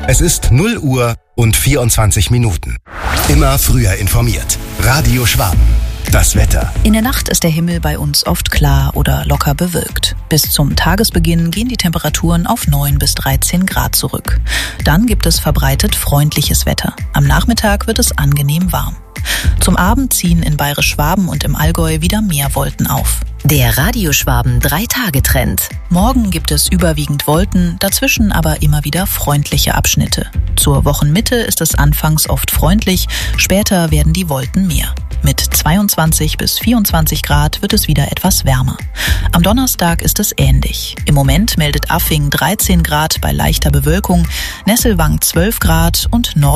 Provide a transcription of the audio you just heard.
Es ist 0 Uhr und 24 Minuten. Immer früher informiert. Radio Schwaben. Das Wetter. In der Nacht ist der Himmel bei uns oft klar oder locker bewölkt. Bis zum Tagesbeginn gehen die Temperaturen auf 9 bis 13 Grad zurück. Dann gibt es verbreitet freundliches Wetter. Am Nachmittag wird es angenehm warm. Zum Abend ziehen in Bayerisch-Schwaben und im Allgäu wieder mehr Wolken auf. Der Radio Schwaben 3-Tage-Trend. Morgen gibt es überwiegend Wolken, dazwischen aber immer wieder freundliche Abschnitte. Zur Wochenmitte ist es anfangs oft freundlich, später werden die Wolken mehr. Mit 22 bis 24 Grad wird es wieder etwas wärmer. Am Donnerstag ist es ähnlich. Im Moment meldet Affing 13 Grad bei leichter Bewölkung, Nesselwang 12 Grad und